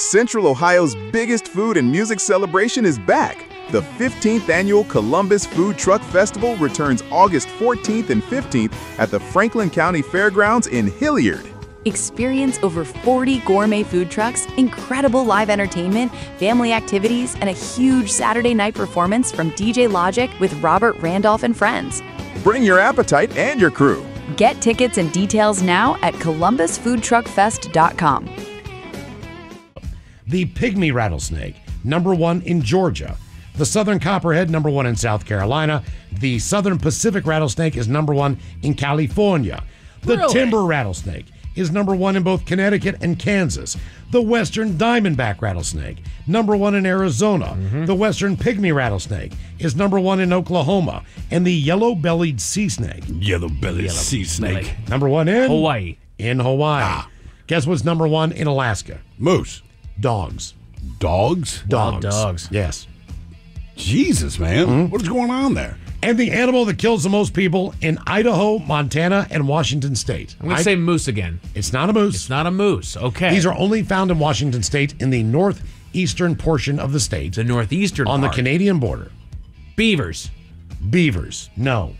Central Ohio's biggest food and music celebration is back. The 15th annual Columbus Food Truck Festival returns August 14th and 15th at the Franklin County Fairgrounds in Hilliard. Experience over 40 gourmet food trucks, incredible live entertainment, family activities, and a huge Saturday night performance from DJ Logic with Robert Randolph and friends. Bring your appetite and your crew. Get tickets and details now at columbusfoodtruckfest.com. The pygmy rattlesnake, #1 in Georgia. The southern copperhead, #1 in South Carolina. The southern Pacific rattlesnake is #1 in California. The timber rattlesnake is #1 in both Connecticut and Kansas. The western diamondback rattlesnake, #1 in Arizona. The western pygmy rattlesnake is #1 in Oklahoma. And the yellow-bellied sea snake. Yellow-bellied sea snake. #1 in Hawaii. In Hawaii. Guess what's #1 in Alaska? Moose. Dogs. Dogs? Wild dogs. Yes. Jesus, man. What is going on there? And the animal that kills the most people in Idaho, Montana, and Washington State. I'm going to say moose again. It's not a moose. It's not a moose. Okay. These are only found in Washington State in the northeastern portion of the state. the northeastern on part. the Canadian border. Beavers. Beavers. No.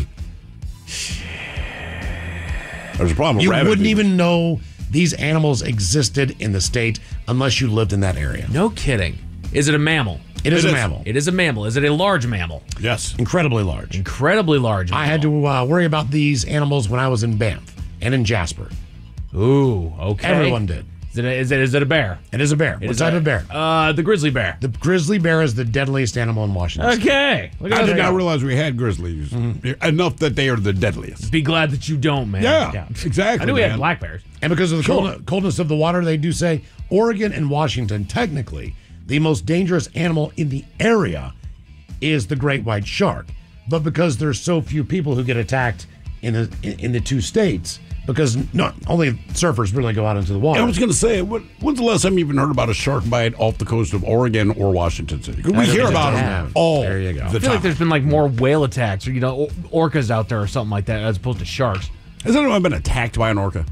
There's a problem with You rabbit wouldn't beavers. even know these animals existed in the state unless you lived in that area. No kidding. Is it a mammal? It is It a is. mammal. It is a mammal. Is it a large mammal? Yes. Incredibly large. Incredibly large mammal. I had to worry about these animals when I was in Banff and in Jasper. Ooh, okay. Everyone did. Is it a bear? It is a bear. It What is type of bear? The grizzly bear. The grizzly bear is the deadliest animal in Washington State. Okay. Look at I that. did not realize we had grizzlies. Enough that they are the deadliest. Be glad that you don't, man. Yeah, exactly. I knew we man. had black bears. And because of the coldness of the water, they do say Oregon and Washington, technically, the most dangerous animal in the area is the great white shark. But because there's so few people who get attacked in the two states, because not only surfers really go out into the water. I was going to say, when's the last time you even heard about a shark bite off the coast of Oregon or Washington City? 'Cause we hear about them all There you go. the I feel time. like there's been like more whale attacks or orcas out there or something like that as opposed to sharks. Has anyone been attacked by an orca?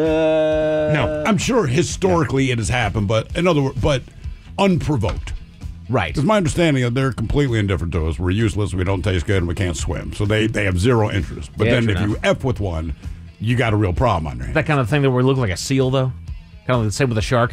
No. I'm sure historically it has happened, but in other words, but unprovoked. Right. It's my understanding that they're completely indifferent to us. We're useless, we don't taste good, and we can't swim. So they have zero interest. But Yeah, then true if enough. you F with one, you got a real problem on your hands. That kind of thing that would look like a seal, though. Kind of the same with a shark.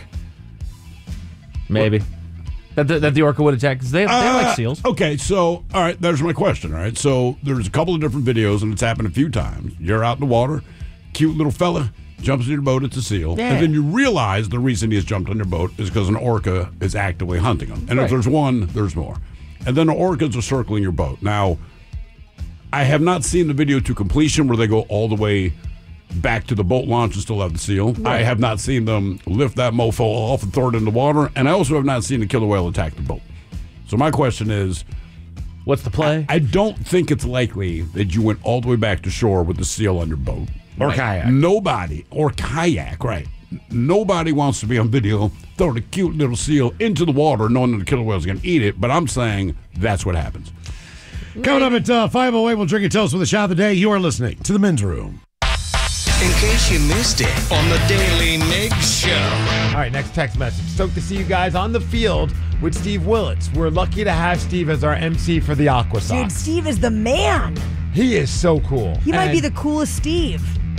Maybe. That the orca would attack because they like seals. Okay, so, all right, there's my question, all right? So there's a couple of different videos, and it's happened a few times. You're out in the water, cute little fella jumps in your boat, it's a seal. Yeah. And then you realize the reason he has jumped on your boat is because an orca is actively hunting him. And Right. if there's one, there's more. And then the orcas are circling your boat. Now, I have not seen the video to completion where they go all the way back to the boat launch and still have the seal. I have not seen them lift that mofo off and throw it in the water. And I also have not seen the killer whale attack the boat. So my question is, What's the play? I don't think it's likely that you went all the way back to shore with the seal on your boat. Or kayak. Nobody, or kayak, right. Nobody wants to be on video throwing a cute little seal into the water knowing that the killer whale's going to eat it, but I'm saying that's what happens. Coming up at 5:08, we'll drink your toast with a shot of the day. You are listening to The Men's Room. In case you missed it on the Daily Migs Show. All right, next text message. Stoked to see you guys on the field with Steve Willits. We're lucky to have Steve as our MC for the Aqua Dude, Sox. Steve is the man. He is so cool. He might be And the coolest Steve.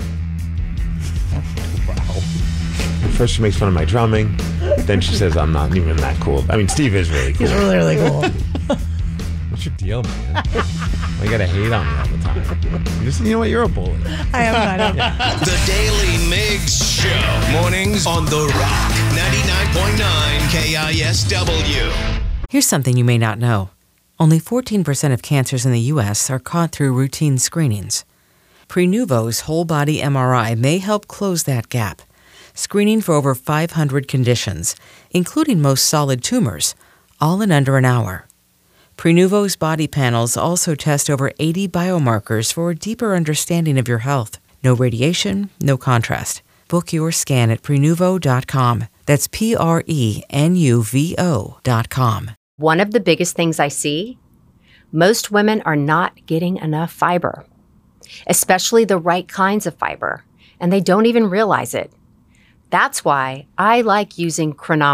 First she makes fun of my drumming, then she says I'm not even that cool. I mean, Steve is really cool. He's really, really cool. What's your deal, man? Why you gotta hate on me all the time? You know what? You're a bully. I am kind of. The Daily Migs Show. Mornings on The Rock. 99.9 KISW. Here's something you may not know. Only 14% of cancers in the U.S. are caught through routine screenings. Prenuvo's whole-body MRI may help close that gap, screening for over 500 conditions, including most solid tumors, all in under an hour. Prenuvo's body panels also test over 80 biomarkers for a deeper understanding of your health. No radiation, no contrast. Book your scan at Prenuvo.com. That's Prenuvo.com. One of the biggest things I see, most women are not getting enough fiber, especially the right kinds of fiber, and they don't even realize it. That's why I like using Chronometer.